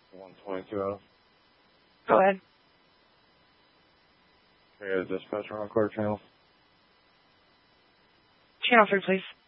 122. Go ahead. Okay, dispatcher on court channel. Channel 3, please.